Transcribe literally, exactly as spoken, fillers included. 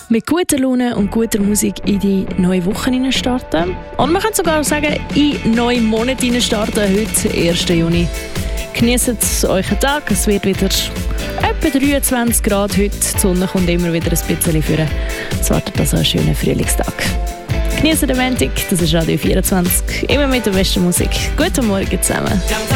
Mit guter Laune und guter Musik in die neue Woche starten. Und man kann sogar sagen, in neue Monate starten, heute, ersten Juni. Genießt euren Tag, es wird wieder etwa dreiundzwanzig Grad heute. Die Sonne kommt immer wieder ein bisschen vor. Es wartet also ein schöner Frühlingstag. Genießt den Montag, das ist Radio vierundzwanzig, immer mit der besten Musik. Guten Morgen zusammen.